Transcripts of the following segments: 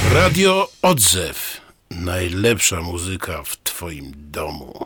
Radio Odzew. Najlepsza muzyka w twoim domu.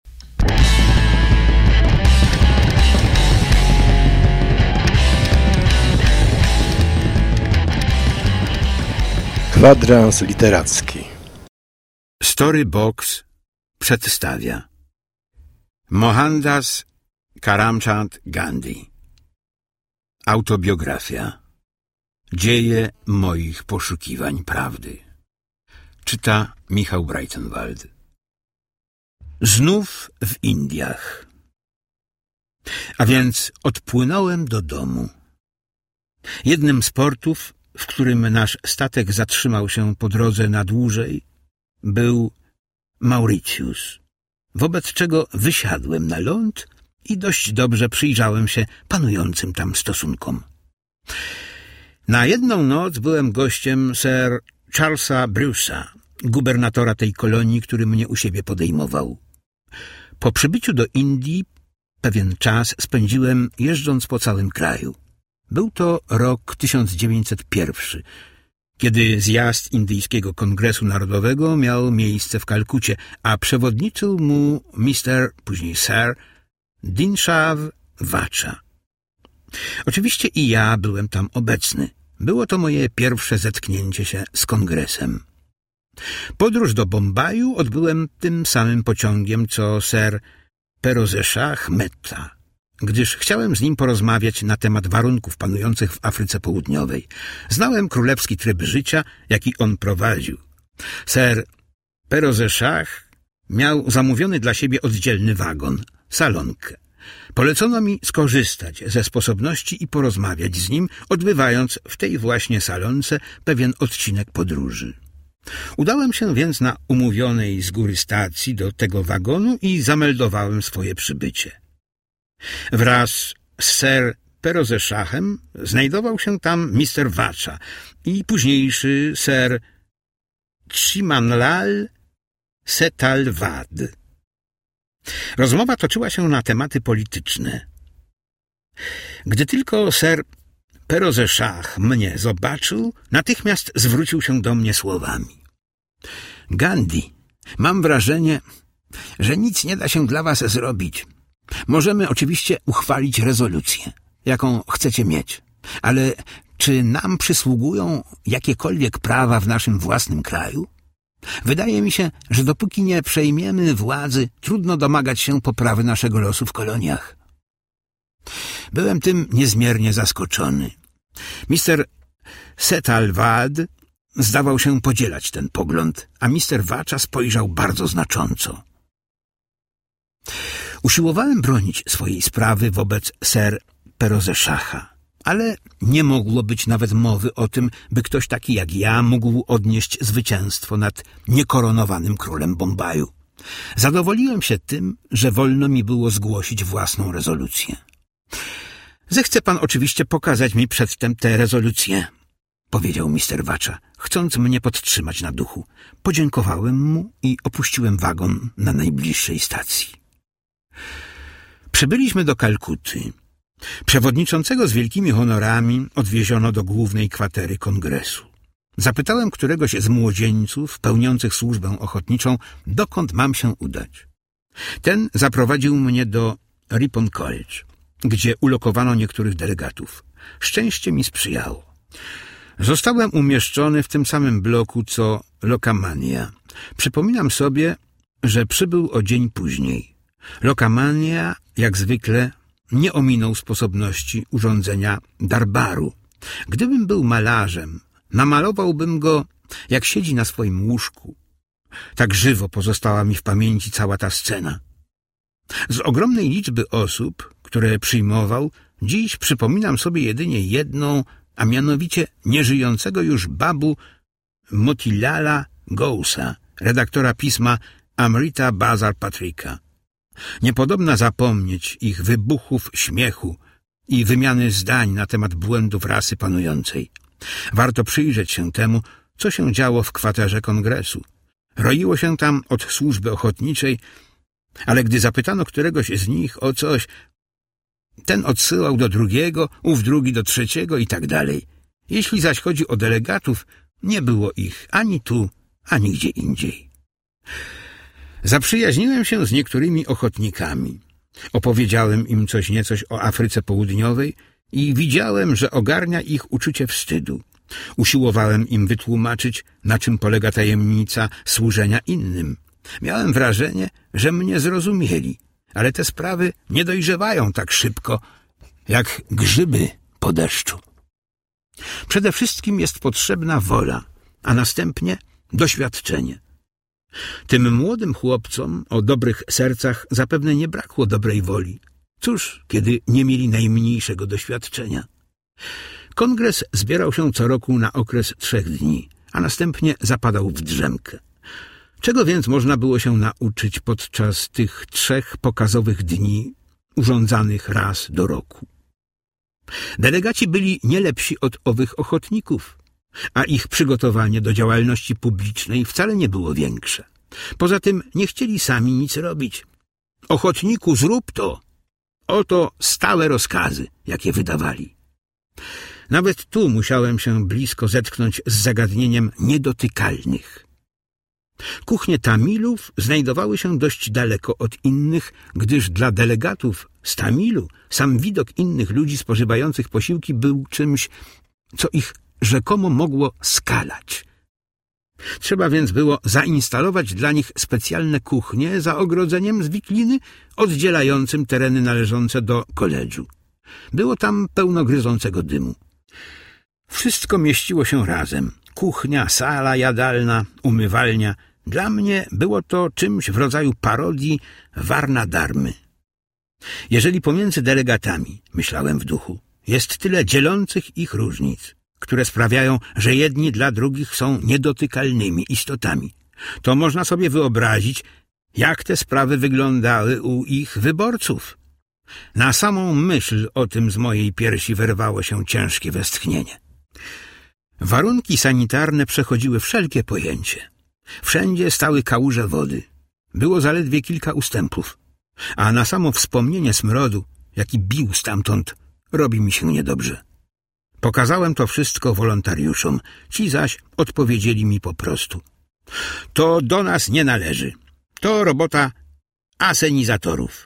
Kwadrans literacki. Storybox przedstawia Mohandas Karamchand Gandhi. Autobiografia. Dzieje moich poszukiwań prawdy. Czyta Michał Breitenwald. Znów w Indiach. A więc odpłynąłem do domu. Jednym z portów, w którym nasz statek zatrzymał się po drodze na dłużej, był Mauritius, wobec czego wysiadłem na ląd i dość dobrze przyjrzałem się panującym tam stosunkom. Na jedną noc byłem gościem Sir Charlesa Bruce'a, gubernatora tej kolonii, który mnie u siebie podejmował. Po przybyciu do Indii pewien czas spędziłem jeżdżąc po całym kraju. Był to rok 1901, kiedy zjazd Indyjskiego Kongresu Narodowego miał miejsce w Kalkucie, a przewodniczył mu później Sir Dinshaw Vacha. Oczywiście i ja byłem tam obecny. Było to moje pierwsze zetknięcie się z kongresem. Podróż do Bombaju odbyłem tym samym pociągiem, co Sir Perozeshah Mehta, gdyż chciałem z nim porozmawiać na temat warunków panujących w Afryce Południowej. Znałem królewski tryb życia, jaki on prowadził. Sir Perozeshah miał zamówiony dla siebie oddzielny wagon, salonkę. Polecono mi skorzystać ze sposobności i porozmawiać z nim, odbywając w tej właśnie salonce pewien odcinek podróży. Udałem się więc na umówionej z góry stacji do tego wagonu i zameldowałem swoje przybycie. Wraz z Sir Perozeshahem znajdował się tam Mr. Vacha i późniejszy Sir Chimanlal Setalvad. Rozmowa toczyła się na tematy polityczne. Gdy tylko Sir Perozeshah mnie zobaczył, natychmiast zwrócił się do mnie słowami. Gandhi, mam wrażenie, że nic nie da się dla was zrobić. Możemy oczywiście uchwalić rezolucję, jaką chcecie mieć, ale czy nam przysługują jakiekolwiek prawa w naszym własnym kraju? Wydaje mi się, że dopóki nie przejmiemy władzy, trudno domagać się poprawy naszego losu w koloniach. Byłem tym niezmiernie zaskoczony. Mr. Setalvad zdawał się podzielać ten pogląd, a Mr. Vacha spojrzał bardzo znacząco. Usiłowałem bronić swojej sprawy wobec Sir Perozeshaha, ale nie mogło być nawet mowy o tym, by ktoś taki jak ja mógł odnieść zwycięstwo nad niekoronowanym królem Bombaju. Zadowoliłem się tym, że wolno mi było zgłosić własną rezolucję. Zechce pan oczywiście pokazać mi przedtem tę rezolucję, powiedział Mr. Vacha, chcąc mnie podtrzymać na duchu. Podziękowałem mu i opuściłem wagon na najbliższej stacji. Przybyliśmy do Kalkuty. Przewodniczącego z wielkimi honorami odwieziono do głównej kwatery kongresu. Zapytałem któregoś z młodzieńców pełniących służbę ochotniczą, dokąd mam się udać. Ten zaprowadził mnie do Ripon College, gdzie ulokowano niektórych delegatów. Szczęście mi sprzyjało. Zostałem umieszczony w tym samym bloku co Lokamania. Przypominam sobie, że przybył o dzień później. Lokamania, jak zwykle, nie ominął sposobności urządzenia darbaru. Gdybym był malarzem, namalowałbym go, jak siedzi na swoim łóżku. Tak żywo pozostała mi w pamięci cała ta scena. Z ogromnej liczby osób, które przyjmował, dziś przypominam sobie jedynie jedną, a mianowicie nieżyjącego już babu Motilala Gousa, redaktora pisma Amrita Bazar Patrika. Niepodobna zapomnieć ich wybuchów śmiechu i wymiany zdań na temat błędów rasy panującej. Warto przyjrzeć się temu, co się działo w kwaterze kongresu. Roiło się tam od służby ochotniczej, ale gdy zapytano któregoś z nich o coś, ten odsyłał do drugiego, ów drugi do trzeciego i tak dalej. Jeśli zaś chodzi o delegatów, Nie było ich ani tu, ani gdzie indziej. Zaprzyjaźniłem się z niektórymi ochotnikami. Opowiedziałem im coś niecoś o Afryce Południowej i widziałem, że ogarnia ich uczucie wstydu. Usiłowałem im wytłumaczyć, na czym polega tajemnica służenia innym. Miałem wrażenie, że mnie zrozumieli, ale te sprawy nie dojrzewają tak szybko, jak grzyby po deszczu. Przede wszystkim jest potrzebna wola, a następnie doświadczenie. Tym młodym chłopcom o dobrych sercach zapewne nie brakło dobrej woli. Cóż, kiedy nie mieli najmniejszego doświadczenia. Kongres zbierał się co roku na okres 3 dni, a następnie zapadał w drzemkę. Czego więc można było się nauczyć podczas tych 3 pokazowych dni, urządzanych raz do roku? Delegaci byli nie lepsi od owych ochotników, a ich przygotowanie do działalności publicznej wcale nie było większe. Poza tym nie chcieli sami nic robić. Ochotniku, zrób to! Oto stałe rozkazy, jakie wydawali. Nawet tu musiałem się blisko zetknąć z zagadnieniem niedotykalnych. Kuchnie Tamilów znajdowały się dość daleko od innych, gdyż dla delegatów z Tamilu sam widok innych ludzi spożywających posiłki był czymś, co ich rzekomo mogło skalać. Trzeba więc było zainstalować dla nich specjalne kuchnie za ogrodzeniem z wikliny oddzielającym tereny należące do koledżu. Było tam pełno gryzącego dymu. Wszystko mieściło się razem. Kuchnia, sala jadalna, umywalnia. Dla mnie było to czymś w rodzaju parodii Warna Darmy. Jeżeli pomiędzy delegatami, myślałem w duchu, jest tyle dzielących ich różnic, które sprawiają, że jedni dla drugich są niedotykalnymi istotami, to można sobie wyobrazić, jak te sprawy wyglądały u ich wyborców. Na samą myśl o tym z mojej piersi wyrwało się ciężkie westchnienie. Warunki sanitarne przechodziły wszelkie pojęcie. Wszędzie stały kałuże wody. Było zaledwie kilka ustępów, a na samo wspomnienie smrodu, jaki bił stamtąd, robi mi się niedobrze. Pokazałem to wszystko wolontariuszom, ci zaś odpowiedzieli mi po prostu. To do nas nie należy. To robota asenizatorów.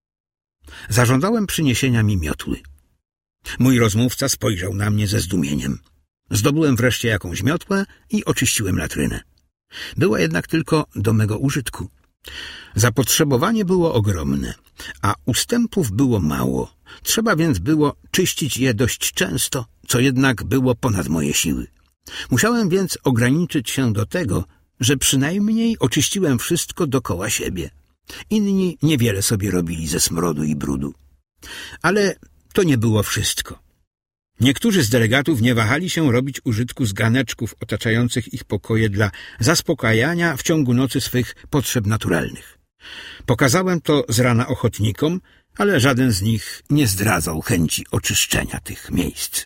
Zażądałem przyniesienia mi miotły. Mój rozmówca spojrzał na mnie ze zdumieniem. Zdobyłem wreszcie jakąś miotłę i oczyściłem latrynę. Była jednak tylko do mego użytku. Zapotrzebowanie było ogromne, a ustępów było mało. Trzeba więc było czyścić je dość często, co jednak było ponad moje siły. Musiałem więc ograniczyć się do tego, że przynajmniej oczyściłem wszystko dokoła siebie. Inni niewiele sobie robili ze smrodu i brudu. Ale to nie było wszystko. Niektórzy z delegatów nie wahali się robić użytku z ganeczków otaczających ich pokoje dla zaspokajania w ciągu nocy swych potrzeb naturalnych. Pokazałem to z rana ochotnikom, ale żaden z nich nie zdradzał chęci oczyszczenia tych miejsc.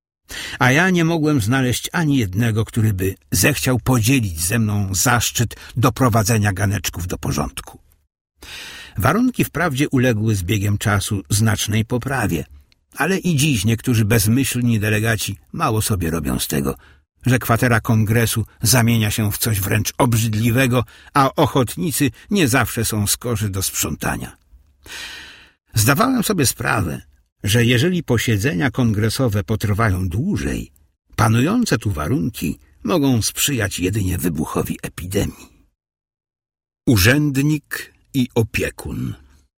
A ja nie mogłem znaleźć ani jednego, który by zechciał podzielić ze mną zaszczyt doprowadzenia ganeczków do porządku. Warunki wprawdzie uległy z biegiem czasu znacznej poprawie, ale i dziś niektórzy bezmyślni delegaci mało sobie robią z tego, że kwatera kongresu zamienia się w coś wręcz obrzydliwego, a ochotnicy nie zawsze są skorzy do sprzątania. Zdawałem sobie sprawę, że jeżeli posiedzenia kongresowe potrwają dłużej, panujące tu warunki mogą sprzyjać jedynie wybuchowi epidemii. Urzędnik i opiekun.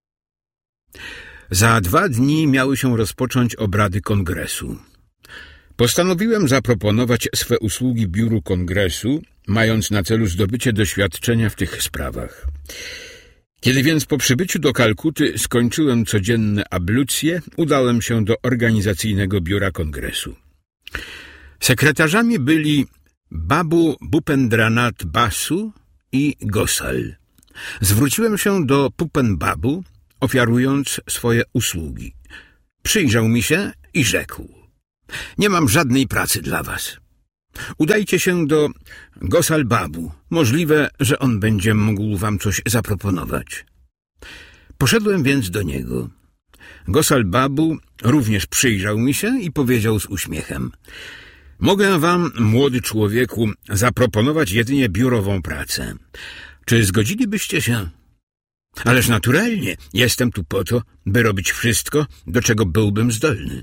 Za 2 dni miały się rozpocząć obrady kongresu. Postanowiłem zaproponować swe usługi biuru kongresu, mając na celu zdobycie doświadczenia w tych sprawach. Kiedy więc po przybyciu do Kalkuty skończyłem codzienne ablucje, udałem się do organizacyjnego biura kongresu. Sekretarzami byli Babu Bupendranath Basu i Gosal. Zwróciłem się do Pupen Babu, ofiarując swoje usługi. Przyjrzał mi się i rzekł: nie mam żadnej pracy dla was. Udajcie się do Gosal Babu. Możliwe, że on będzie mógł wam coś zaproponować. Poszedłem więc do niego. Gosal Babu również przyjrzał mi się i powiedział z uśmiechem: Mogę wam, młody człowieku, zaproponować jedynie biurową pracę. Czy zgodzilibyście się? Ależ naturalnie, jestem tu po to, by robić wszystko, do czego byłbym zdolny.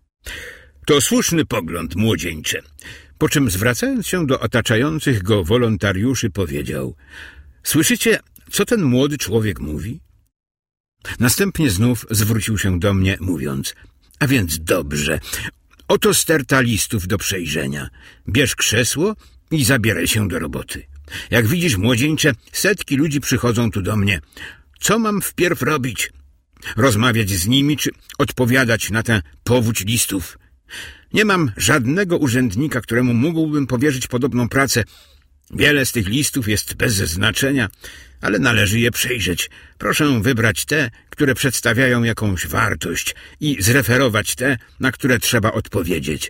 To słuszny pogląd, młodzieńcze. Po czym, zwracając się do otaczających go wolontariuszy, powiedział: słyszycie, co ten młody człowiek mówi? Następnie znów zwrócił się do mnie, mówiąc: a więc dobrze, oto sterta listów do przejrzenia. Bierz krzesło i zabieraj się do roboty. Jak widzisz, młodzieńcze, setki ludzi przychodzą tu do mnie. Co mam wpierw robić? Rozmawiać z nimi, czy odpowiadać na tę powódź listów? Nie mam żadnego urzędnika, któremu mógłbym powierzyć podobną pracę. Wiele z tych listów jest bez znaczenia, ale należy je przejrzeć. Proszę wybrać te, które przedstawiają jakąś wartość i zreferować te, na które trzeba odpowiedzieć.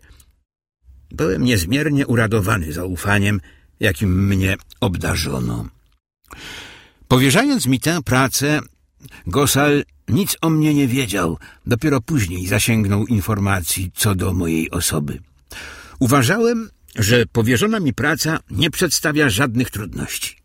Byłem niezmiernie uradowany zaufaniem, jakim mnie obdarzono. Powierzając mi tę pracę, Gosal nic o mnie nie wiedział. Dopiero później zasięgnął informacji co do mojej osoby. Uważałem, że powierzona mi praca nie przedstawia żadnych trudności.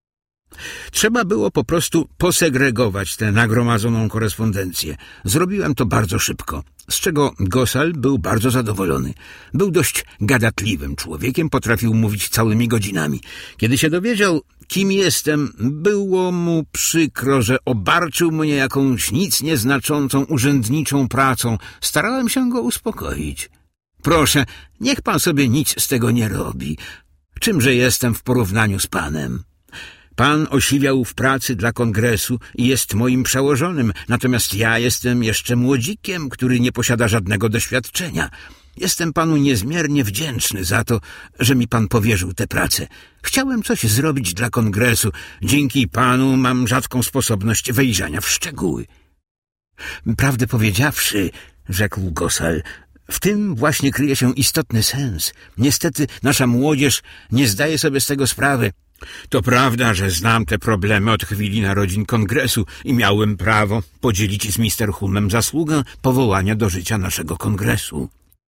Trzeba było po prostu posegregować tę nagromadzoną korespondencję. Zrobiłem to bardzo szybko, z czego Gosal był bardzo zadowolony. Był dość gadatliwym człowiekiem, potrafił mówić całymi godzinami. Kiedy się dowiedział, kim jestem, było mu przykro, że obarczył mnie jakąś nic nieznaczącą urzędniczą pracą. Starałem się go uspokoić. Proszę, niech pan sobie nic z tego nie robi. Czymże jestem w porównaniu z panem? Pan osiwiał w pracy dla kongresu i jest moim przełożonym, natomiast ja jestem jeszcze młodzikiem, który nie posiada żadnego doświadczenia. Jestem panu niezmiernie wdzięczny za to, że mi pan powierzył tę pracę. Chciałem coś zrobić dla kongresu. Dzięki panu mam rzadką sposobność wejrzenia w szczegóły. Prawdę powiedziawszy, rzekł Gosal, w tym właśnie kryje się istotny sens. Niestety nasza młodzież nie zdaje sobie z tego sprawy. To prawda, że znam te problemy od chwili narodzin kongresu i miałem prawo podzielić z Mr. Hulmem zasługę powołania do życia naszego kongresu.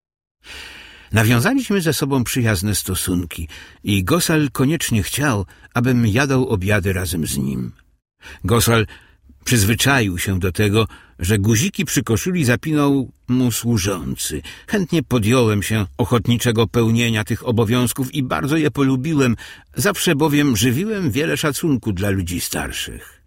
Nawiązaliśmy ze sobą przyjazne stosunki i Gosal koniecznie chciał, abym jadał obiady razem z nim. Gosal przyzwyczaił się do tego, że guziki przy koszuli zapinał mu służący. Chętnie podjąłem się ochotniczego pełnienia tych obowiązków i bardzo je polubiłem, zawsze bowiem żywiłem wiele szacunku dla ludzi starszych.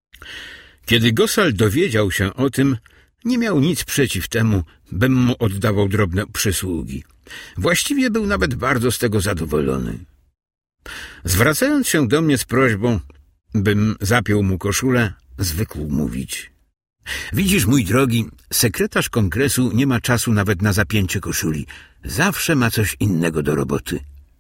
Kiedy Gosal dowiedział się o tym, nie miał nic przeciw temu, bym mu oddawał drobne przysługi. Właściwie był nawet bardzo z tego zadowolony. Zwracając się do mnie z prośbą, bym zapiął mu koszulę, zwykł mówić: widzisz, mój drogi, sekretarz kongresu nie ma czasu nawet na zapięcie koszuli. Zawsze ma coś innego do roboty.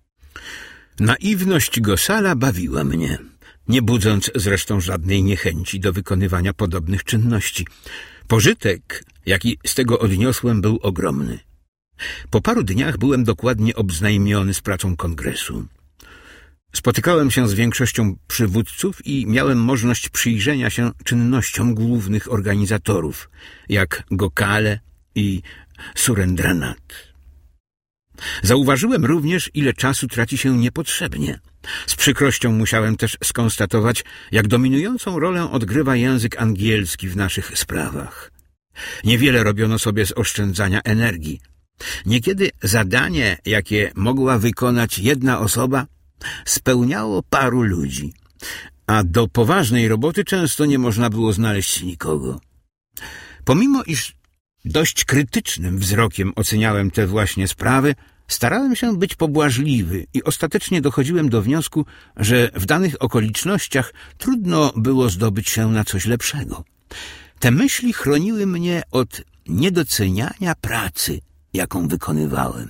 Naiwność Gosala bawiła mnie, nie budząc zresztą żadnej niechęci do wykonywania podobnych czynności. Pożytek, jaki z tego odniosłem, był ogromny. Po paru dniach byłem dokładnie obznajmiony z pracą kongresu. Spotykałem się z większością przywódców i miałem możliwość przyjrzenia się czynnościom głównych organizatorów, jak Gokale i Surendranath. Zauważyłem również, ile czasu traci się niepotrzebnie. Z przykrością musiałem też skonstatować, jak dominującą rolę odgrywa język angielski w naszych sprawach. Niewiele robiono sobie z oszczędzania energii. Niekiedy zadanie, jakie mogła wykonać jedna osoba, spełniało paru ludzi, a do poważnej roboty często nie można było znaleźć nikogo. Pomimo iż dość krytycznym wzrokiem oceniałem te właśnie sprawy, starałem się być pobłażliwy i ostatecznie dochodziłem do wniosku, że w danych okolicznościach trudno było zdobyć się na coś lepszego. Te myśli chroniły mnie od niedoceniania pracy, jaką wykonywałem.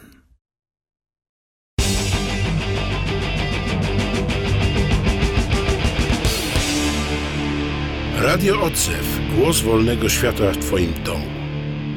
Radio Odzew. Głos wolnego świata w twoim domu.